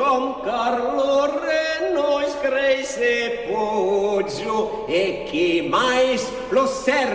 com Carlo Renault escreve Poggio e que mais lo serve